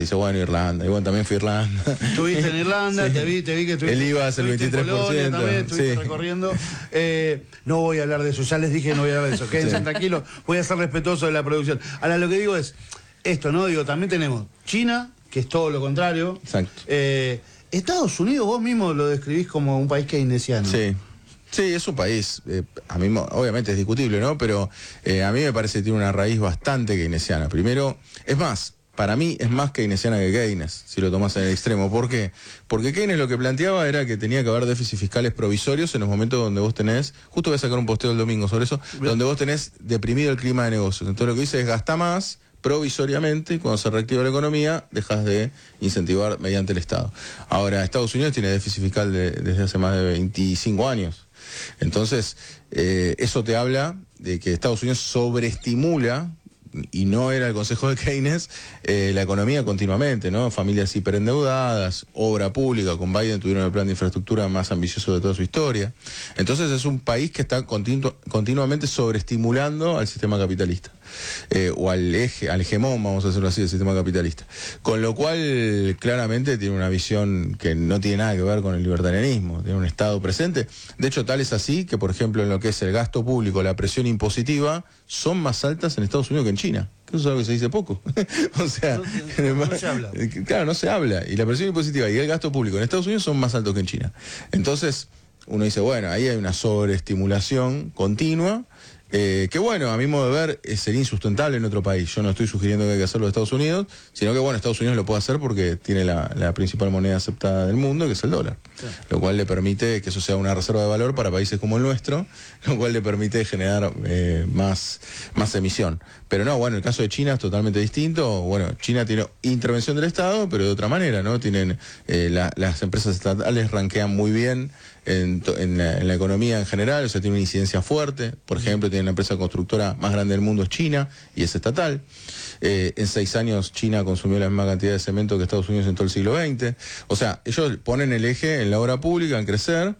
Dice, bueno, Irlanda. Y bueno, también fui a Irlanda. Estuviste en Irlanda, sí. te vi que estuviste. El IVA es el 23%. En Polonia también, estuviste recorriendo. No voy a hablar de eso, ya les dije que no voy a hablar de eso. Quédense tranquilos, voy a ser respetuoso de la producción. Ahora, lo que digo es, esto, ¿no? Digo, también tenemos China, que es todo lo contrario. Exacto. Estados Unidos, vos mismo lo describís como un país keynesiano. Sí. Sí, es un país, a mí obviamente es discutible, ¿no? Pero a mí me parece que tiene una raíz bastante keynesiana. Primero, es más, para mí es más keynesiana que Keynes, si lo tomás en el extremo. ¿Por qué? Porque Keynes lo que planteaba era que tenía que haber déficits fiscales provisorios en los momentos donde vos tenés, justo voy a sacar un posteo el domingo sobre eso, donde vos tenés deprimido el clima de negocios. Entonces lo que dice es gasta más provisoriamente, y cuando se reactiva la economía, dejas de incentivar mediante el Estado. Ahora, Estados Unidos tiene déficit fiscal desde hace más de 25 años. Entonces, eso te habla de que Estados Unidos sobreestimula, y no era el consejo de Keynes, la economía continuamente, ¿no? Familias hiperendeudadas, obra pública, con Biden tuvieron el plan de infraestructura más ambicioso de toda su historia. Entonces es un país que está continuamente sobreestimulando al sistema capitalista, o al hegemón, vamos a decirlo así, del sistema capitalista. Con lo cual, claramente tiene una visión que no tiene nada que ver con el libertarianismo, tiene un Estado presente. De hecho, tal es así que, por ejemplo, en lo que es el gasto público, la presión impositiva, son más altas en Estados Unidos que en China. Eso es algo que se dice poco. O sea, no se habla. Claro, no se habla. Y la presión impositiva y el gasto público en Estados Unidos son más altos que en China. Entonces, uno dice, bueno, ahí hay una sobreestimulación continua, que bueno, a mi modo de ver, sería insustentable en otro país. Yo no estoy sugiriendo que hay que hacerlo de Estados Unidos, sino que bueno, Estados Unidos lo puede hacer porque tiene la principal moneda aceptada del mundo, que es el dólar. Sí. Lo cual le permite que eso sea una reserva de valor para países como el nuestro, lo cual le permite generar más emisión. Pero no, bueno, el caso de China es totalmente distinto. Bueno, China tiene intervención del Estado, pero de otra manera, ¿no? Tienen las empresas estatales rankean muy bien en la economía en general, o sea, tiene una incidencia fuerte. Por ejemplo, tiene la empresa constructora más grande del mundo, es China, y es estatal. En 6 años China consumió la misma cantidad de cemento que Estados Unidos en todo el siglo XX. O sea, ellos ponen el eje en la obra pública, en crecer,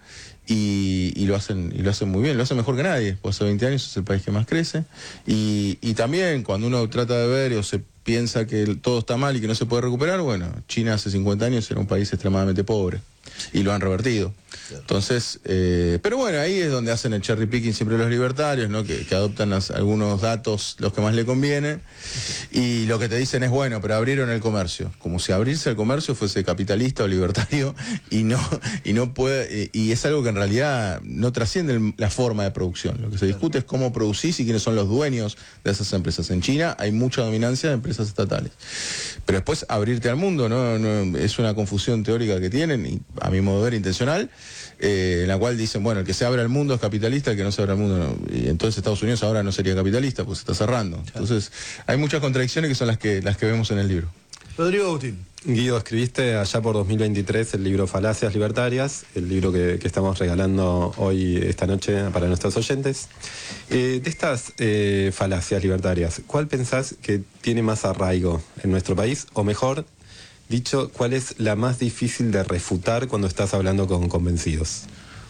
y lo hacen muy bien, lo hacen mejor que nadie. Pues hace 20 años es el país que más crece. Y también cuando uno trata de ver o se piensa que todo está mal y que no se puede recuperar, bueno, China hace 50 años era un país extremadamente pobre y lo han revertido. Entonces, pero bueno, ahí es donde hacen el cherry picking siempre los libertarios, ¿no? Que adoptan algunos datos, los que más le convienen, y lo que te dicen es, bueno, pero abrieron el comercio, como si abrirse el comercio fuese capitalista o libertario, y no puede, y es algo que en realidad no trasciende la forma de producción. Lo que se discute es cómo producís y quiénes son los dueños de esas empresas. En China hay mucha dominancia de empresas estatales, pero después abrirte al mundo, no es una confusión teórica que tienen, y a mi modo de ver intencional, en la cual dicen, bueno, el que se abre al mundo es capitalista, el que no se abre al mundo no. Y entonces Estados Unidos ahora no sería capitalista, pues se está cerrando. Entonces hay muchas contradicciones que son las que vemos en el libro. Rodrigo Agustín. Guido, escribiste allá por 2023 el libro Falacias Libertarias, el libro que estamos regalando hoy, esta noche, para nuestros oyentes. De estas falacias libertarias, ¿cuál pensás que tiene más arraigo en nuestro país? O mejor dicho, ¿cuál es la más difícil de refutar cuando estás hablando con convencidos?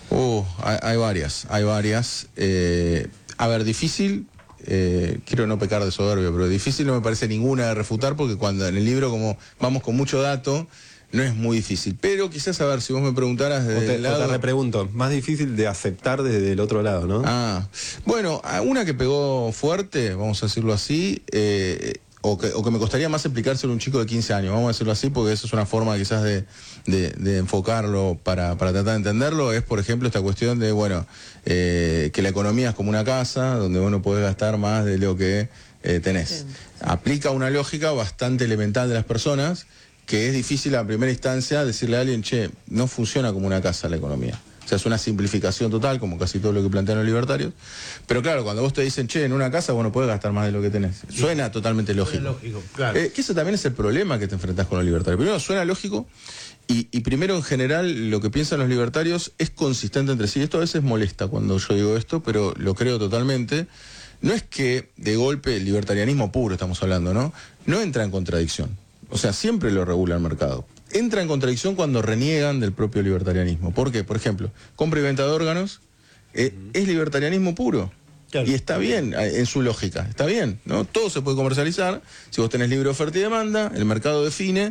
Hay varias. A ver, difícil, quiero no pecar de soberbio, pero difícil no me parece ninguna de refutar, porque cuando en el libro, como vamos con mucho dato, no es muy difícil. Pero quizás, a ver, si vos me preguntaras desde el lado... Te repregunto, más difícil de aceptar desde el otro lado, ¿no? Bueno, una que pegó fuerte, vamos a decirlo así, o que me costaría más explicárselo a un chico de 15 años, vamos a decirlo así, porque eso es una forma quizás de enfocarlo para tratar de entenderlo, es por ejemplo esta cuestión de, bueno, que la economía es como una casa, donde vos no podés gastar más de lo que tenés. Aplica una lógica bastante elemental de las personas, que es difícil a primera instancia decirle a alguien, che, no funciona como una casa la economía. O sea, es una simplificación total, como casi todo lo que plantean los libertarios. Pero claro, cuando vos te dicen, che, en una casa vos no podés gastar más de lo que tenés. Suena totalmente lógico. Suena lógico, claro. Que eso también es el problema que te enfrentás con los libertarios. Primero, suena lógico, y primero, en general, lo que piensan los libertarios es consistente entre sí. Esto a veces molesta cuando yo digo esto, pero lo creo totalmente. No es que de golpe el libertarianismo puro, estamos hablando, ¿no? No entra en contradicción. O sea, siempre lo regula el mercado. Entra en contradicción cuando reniegan del propio libertarianismo. ¿Por qué? Por ejemplo, compra y venta de órganos es libertarianismo puro. Claro. Y está bien en su lógica, está bien, ¿no? Todo se puede comercializar. Si vos tenés libre oferta y demanda, el mercado define